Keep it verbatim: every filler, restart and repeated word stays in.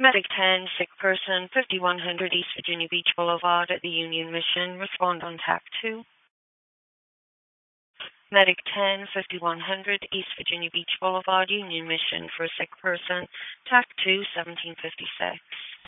Medic ten, sick person, fifty-one hundred East Virginia Beach Boulevard at the Union Mission. Respond on T A C two. Medic ten, fifty-one hundred East Virginia Beach Boulevard, Union Mission for a sick person. T A C two, seventeen fifty-six.